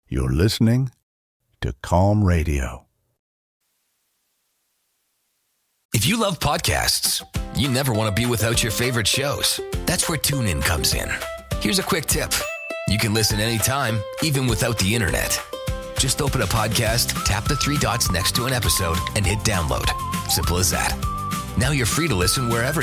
You're listening to Calm Radio. If you love podcasts, you never want to be without your favorite shows. That's where TuneIn comes in. Here's a quick tip. You can listen anytime, even without the internet. Just open a podcast, tap the three dots next to an episode, and hit download. Simple as that. Now you're free to listen wherever